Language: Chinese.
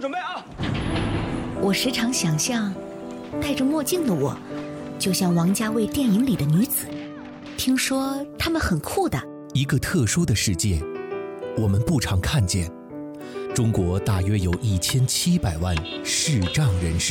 准备啊！ 我时常想象，戴着墨镜的我，就像王家卫电影里的女子。听说她们很酷的。 一个特殊的世界，我们不常看见。中国大约有1700万视障人士。